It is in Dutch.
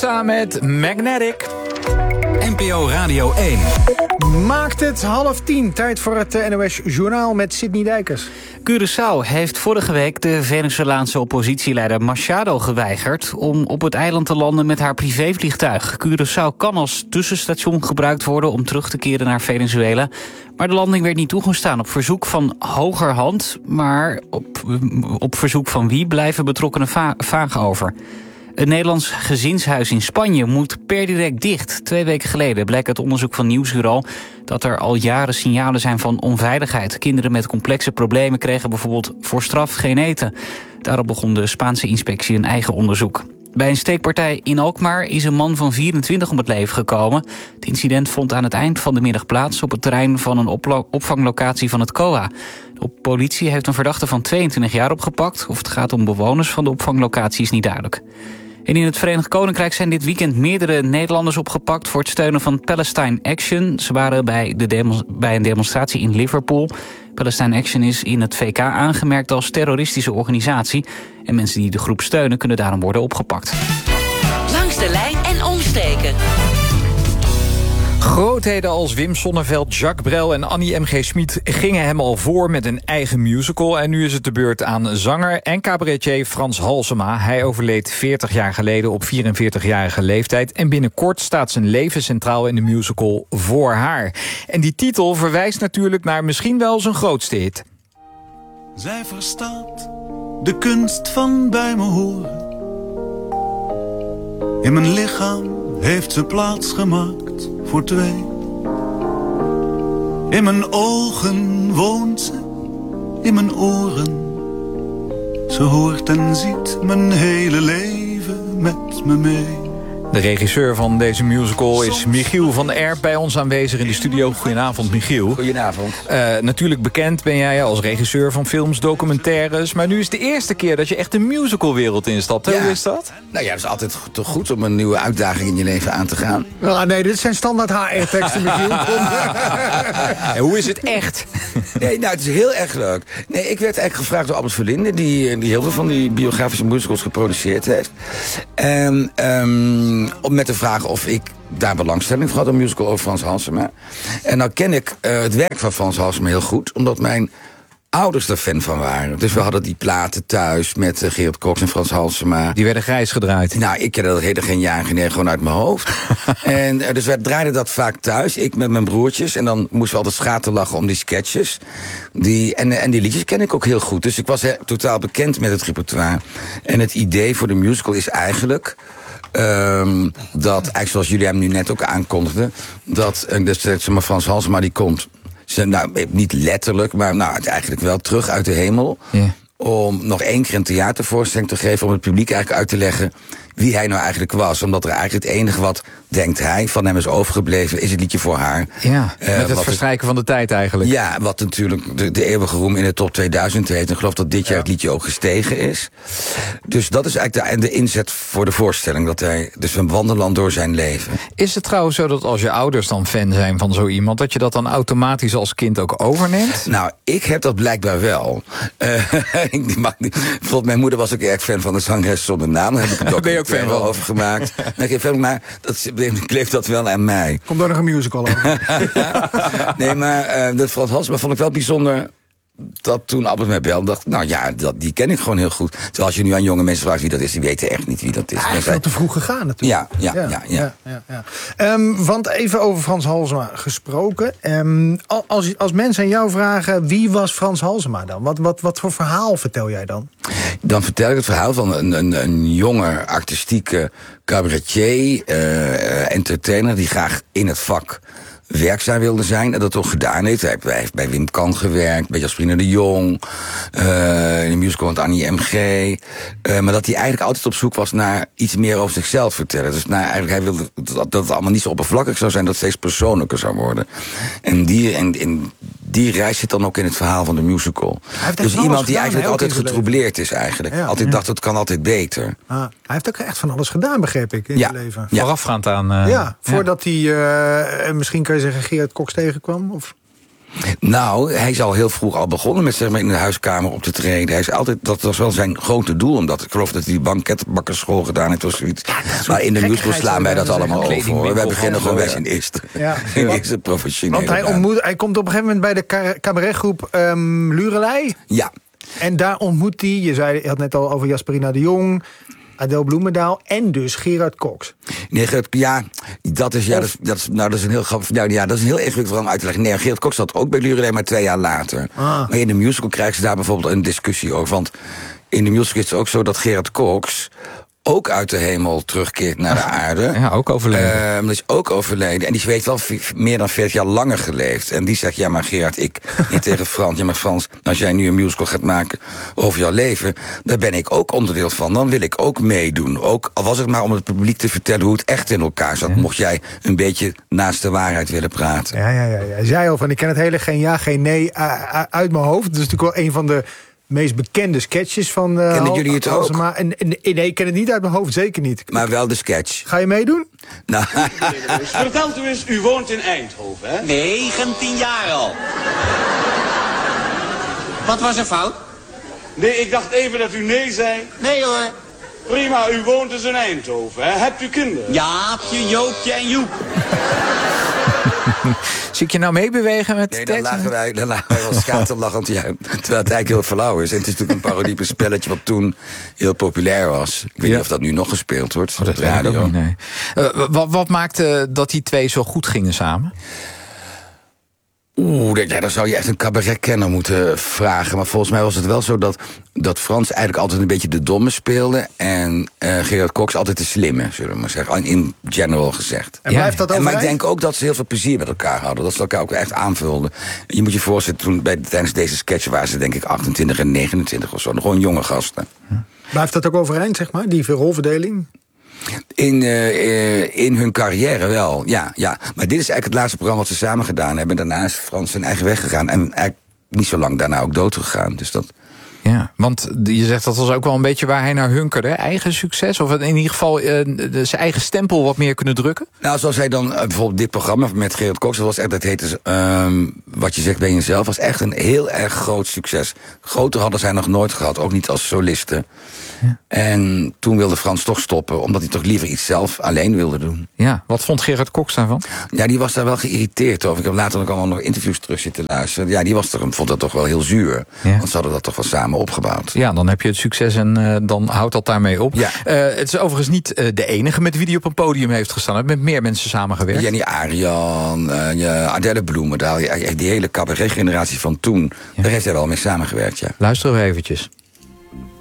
Samen met Magnetic. NPO Radio 1. Maakt het 9:30. Tijd voor het NOS Journaal met Sidney Dijkers. Curaçao heeft vorige week de Venezolaanse oppositieleider Machado geweigerd om op het eiland te landen met haar privévliegtuig. Curaçao kan als tussenstation gebruikt worden om terug te keren naar Venezuela. Maar de landing werd niet toegestaan op verzoek van hogerhand. Maar op verzoek van wie blijven betrokkenen vaag over. Het Nederlands gezinshuis in Spanje moet per direct dicht. 2 weken geleden bleek uit onderzoek van Nieuwsuur dat er al jaren signalen zijn van onveiligheid. Kinderen met complexe problemen kregen bijvoorbeeld voor straf geen eten. Daarop begon de Spaanse inspectie een eigen onderzoek. Bij een steekpartij in Alkmaar is een man van 24 om het leven gekomen. Het incident vond aan het eind van de middag plaats op het terrein van een opvanglocatie van het COA. De politie heeft een verdachte van 22 jaar opgepakt. Of het gaat om bewoners van de opvanglocatie is niet duidelijk. En in het Verenigd Koninkrijk zijn dit weekend meerdere Nederlanders opgepakt voor het steunen van Palestine Action. Ze waren bij een demonstratie in Liverpool. Palestine Action is in het VK aangemerkt als terroristische organisatie. En mensen die de groep steunen kunnen daarom worden opgepakt. Langs de lijn en omstreken. Grootheden als Wim Sonneveld, Jacques Brel en Annie M.G. Schmid gingen hem al voor met een eigen musical. En nu is het de beurt aan zanger en cabaretier Frans Halsema. Hij overleed 40 jaar geleden op 44-jarige leeftijd. En binnenkort staat zijn leven centraal in de musical Voor haar. En die titel verwijst natuurlijk naar misschien wel zijn grootste hit. Zij verstaat de kunst van bij me horen. In mijn lichaam heeft ze plaats gemaakt voor 2. In mijn ogen woont ze, in mijn oren. Ze hoort en ziet mijn hele leven met me mee. De regisseur van deze musical is Michiel van Erp, bij ons aanwezig in de studio. Goedenavond, Michiel. Goedenavond. Natuurlijk bekend ben jij als regisseur van films, documentaires. Maar nu is het de eerste keer dat je echt de musicalwereld instapt. Ja. Hoe is dat? Nou ja, het is altijd toch goed om een nieuwe uitdaging in je leven aan te gaan. Nou, nee, dit zijn standaard HR-teksten, Michiel. En hoe is het echt? Nee, nou, het is heel erg leuk. Nee, ik werd eigenlijk gevraagd door Albert Verlinde, die heel veel van die biografische musicals geproduceerd heeft. En met de vraag of ik daar belangstelling voor had, een musical over Frans Halsema. En nou ken ik het werk van Frans Halsema heel goed, omdat mijn ouders er fan van waren. Dus we hadden die platen thuis met Gerard Cox en Frans Halsema. Die werden grijs gedraaid. Nou, ik kende dat hele geen jaar geleden gewoon uit mijn hoofd. En dus we draaiden dat vaak thuis, ik met mijn broertjes. En dan moesten we altijd schaterlachen om die sketches. En die liedjes ken ik ook heel goed. Dus ik was totaal bekend met het repertoire. En het idee voor de musical is eigenlijk dat, eigenlijk zoals jullie hem nu net ook aankondigden, dat Frans Halsema die komt, nou, niet letterlijk, maar nou, eigenlijk wel terug uit de hemel. Yeah. Om nog 1 keer een theatervoorstelling te geven, om het publiek eigenlijk uit te leggen wie hij nou eigenlijk was. Omdat er eigenlijk het enige wat, denkt hij, van hem is overgebleven, is het liedje Voor haar. Ja, met het verstrijken van de tijd eigenlijk. Ja, wat natuurlijk de eeuwige roem in de top 2000 heeft. En ik geloof dat dit jaar het liedje ook gestegen is. Dus dat is eigenlijk de inzet voor de voorstelling. Dat hij dus een wandelland door zijn leven. Is het trouwens zo dat als je ouders dan fan zijn van zo iemand, dat je dat dan automatisch als kind ook overneemt? Nou, ik heb dat blijkbaar wel. Bijvoorbeeld mijn moeder was ook erg fan van de zangeres zonder naam. Daar heb ik het ook wel over gemaakt. Maar dat bleef dat wel aan mij. Komt daar nog een musical over? Nee, maar dat Frans Halsema vond ik wel bijzonder, dat toen Albert mij belde, dacht nou ja, die ken ik gewoon heel goed. Terwijl als je nu aan jonge mensen vraagt wie dat is, die weten echt niet wie dat is. Hij is veel te vroeg gegaan natuurlijk. Ja. Want even over Frans Halsema gesproken. Als mensen aan jou vragen, wie was Frans Halsema dan? Wat voor verhaal vertel jij dan? Dan vertel ik het verhaal van een jonge, artistieke cabaretier, entertainer, die graag in het vak werkzaam wilde zijn en dat ook gedaan heeft. Hij heeft bij Wim Kan gewerkt, bij Jasperine de Jong, in de musical met Annie M.G. Maar dat hij eigenlijk altijd op zoek was naar iets meer over zichzelf vertellen. Dus eigenlijk hij wilde dat het allemaal niet zo oppervlakkig zou zijn, dat het steeds persoonlijker zou worden. En die reis zit dan ook in het verhaal van de musical. Dus iemand die eigenlijk altijd getroubleerd is eigenlijk. Ja, altijd dacht, het kan altijd beter. Hij heeft ook echt van alles gedaan, begreep ik, in zijn leven. Ja. Voorafgaand aan... voordat hij, misschien kan je zeggen, Gerard Cox tegenkwam? Of? Nou, hij is al heel vroeg al begonnen met zeg maar in de huiskamer op te treden. Hij is altijd, dat was wel zijn grote doel, omdat ik geloof dat hij die banketbakkerschool gedaan heeft of zoiets. Maar in de musical slaan wij dat allemaal over, hoor. Wij beginnen gewoon bij zijn eerste professionele. Want hij komt op een gegeven moment bij de cabaretgroep Lurelei. Ja. En daar ontmoet hij, je had net al over Jasperina de Jong, Adele Bloemendaal en dus Gerard Cox. Nee, dat is een heel grappig. Dat is een heel ingewikkeld verhaal om uit te leggen. Nee, Gerard Cox zat ook bij Lurelei, maar 2 jaar later. Maar in de musical krijgen ze daar bijvoorbeeld een discussie over. Want in de musical is het ook zo dat Gerard Cox ook uit de hemel terugkeert naar de aarde. Ja, ook overleden. Dat is ook overleden. En die heeft wel meer dan 40 jaar langer geleefd. En die zegt, ja maar Gerard, niet tegen Frans. Ja maar Frans, als jij nu een musical gaat maken over jouw leven, daar ben ik ook onderdeel van. Dan wil ik ook meedoen. Ook al was het maar om het publiek te vertellen hoe het echt in elkaar zat. Mocht jij een beetje naast de waarheid willen praten. Ja. Hij zei al van, ik ken het hele geen ja, geen nee uit mijn hoofd. Dat is natuurlijk wel een van de meest bekende sketches van Kennen jullie het ook? Nee, ik ken het niet uit mijn hoofd, zeker niet. Maar wel de sketch. Ga je meedoen? Nou. Vertelt u eens, u woont in Eindhoven, hè? 19 jaar al. Wat was er fout? Nee, ik dacht even dat u nee zei. Nee hoor. Prima, u woont dus in Eindhoven, hè? Hebt u kinderen? Jaapje, Joopje en Joep. Zie ik je nou meebewegen met Nee, dan lagen wij wel schaterlachend. Ja, terwijl het eigenlijk heel flauw is. En het is natuurlijk een parodie op een spelletje wat toen heel populair was. Ik weet niet of dat nu nog gespeeld wordt. Dat weet ik ook niet, nee. Wat maakte dat die twee zo goed gingen samen? Dan zou je echt een cabaretkenner moeten vragen. Maar volgens mij was het wel zo dat Frans eigenlijk altijd een beetje de domme speelde. En Gerard Cox altijd de slimme, zullen we maar zeggen. In general gezegd. En blijft dat maar ik denk ook dat ze heel veel plezier met elkaar hadden. Dat ze elkaar ook echt aanvulden. Je moet je voorstellen, tijdens deze sketch waren ze denk ik 28 en 29 of zo. Gewoon jonge gasten. Blijft dat ook overeind, zeg maar, die rolverdeling? In hun carrière wel, ja. Maar dit is eigenlijk het laatste programma wat ze samen gedaan hebben. Daarna is Frans zijn eigen weg gegaan. En eigenlijk niet zo lang daarna ook dood gegaan. Dus dat... Ja, want je zegt dat was ook wel een beetje waar hij naar hunkerde. Eigen succes, of in ieder geval zijn eigen stempel wat meer kunnen drukken? Nou, zoals hij dan bijvoorbeeld dit programma met Gerard Cox, dat heette Wat je zegt ben jezelf, was echt een heel erg groot succes. Groter hadden zij nog nooit gehad, ook niet als soliste. Ja. En toen wilde Frans toch stoppen, omdat hij toch liever iets zelf alleen wilde doen. Ja, wat vond Gerard Cox daarvan? Ja, die was daar wel geïrriteerd over. Ik heb later ook allemaal nog interviews terug zitten luisteren. Ja, die vond dat toch wel heel zuur. Ja. Want ze hadden dat toch wel samen opgebouwd. Ja, dan heb je het succes en dan houdt dat daarmee op. Ja. Het is overigens niet de enige met wie die op een podium heeft gestaan. Hij heeft met meer mensen samengewerkt. Jenny Arian, Adele Bloemendaal, die hele cabaret-generatie van toen. Daar heeft hij wel mee samengewerkt, ja. Luisteren we eventjes.